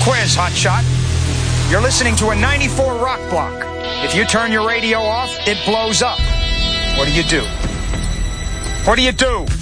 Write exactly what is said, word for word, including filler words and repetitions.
quiz, hotshot. You're listening to a ninety-four rock block. If you turn your radio off, it blows up. What do you do? What do you do?